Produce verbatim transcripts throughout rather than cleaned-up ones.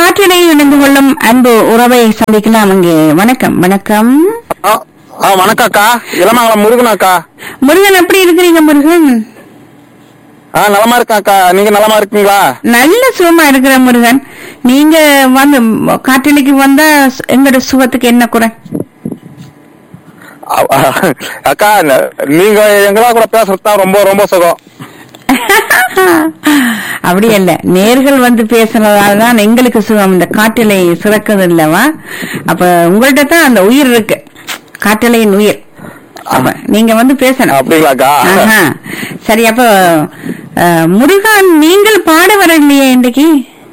காற்றினை இணைந்து கொள்ளும் அன்பு உறவை சந்திக்கலாம். அங்கே வணக்கம். வணக்கம். வணக்கம் அக்கா. இளமங்கலம் முருகன் அக்கா. முருகன், எப்படி இருக்கிறீங்க முருகன்? ஆ, நலமா இருக்கேன் அக்கா. நீங்க நலமா இருக்கீங்களா? நல்ல சுகமா இருக்கிற முருகன். நீங்க வந்து காற்றினைக்கு வந்தா எங்களோட சுகத்துக்கு என்ன குறை? அக்கா, நீங்க எங்களா கூட பேசுறதுதான் ரொம்ப ரொம்ப சுகம். அப்படி இல்ல, நேர்கள் வந்து பேசுறதாலதான் எங்களுக்கு சுகம். இந்த காற்றிலை சிறக்குது இல்லவா? அப்ப உங்கள்ட்ட தான் அந்த உயிர் இருக்கு, காற்றிலையின் உயிர். அப்ப நீங்க வந்து பேசணும். அப்படிங்களாக்கா? சரி. அப்ப முருகன், நீங்கள் பாட வரலையே இன்றைக்கு?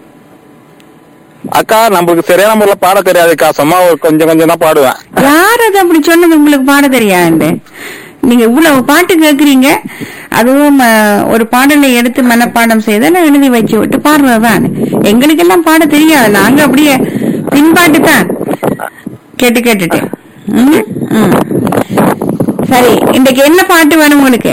அக்கா, நம்மளுக்கு சரியான முறையில பாட தெரியாதுக்கா. சும்மா ஒரு கொஞ்சம் கொஞ்சம் தான் பாடுவேன். யார் அது அப்படி சொன்னது? உங்களுக்கு பாட தெரியாது? நீங்க இவ்வளவு பாட்டு கேக்குறீங்க, அதுவும் ஒரு பாடலை எடுத்து மனப்பாடம் செய்த எழுதி வச்சு விட்டு பாடுறதுதான். எங்களுக்கு எல்லாம் பாட தெரியாது. நாங்க அப்படியே பின்பாட்டு தான் கேட்டு கேட்டுட்டு. சரி, இன்றைக்கு என்ன பாட்டு வேணும் உங்களுக்கு?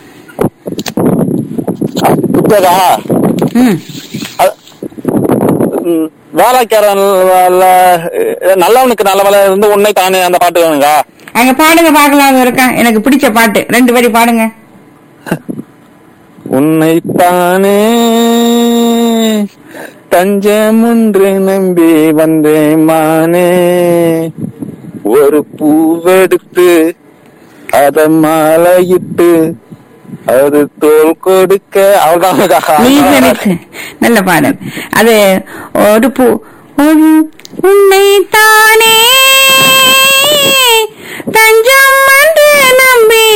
வேலைக்காரன் நல்லவனுக்கு நல்ல வேலை இருந்து உன்னை தானே, அந்த பாட்டு வேணுங்க. அங்க பாடுங்க பாக்கலாம். இருக்கா எனக்கு பிடிச்ச பாட்டு, ரெண்டு வரி பாடுங்க. உன்னைத்தானே தஞ்சம் ஒன்று நம்பி வந்தேன் மானே, ஒரு பூவெடுத்து அத மாலையிட்டு அது தோல் கொடுக்க. அவ்வளவுதான். நல்ல பாடல் அது. ஒரு பூ உன்னைத்தானே தஞ்சம் என்று நம்பி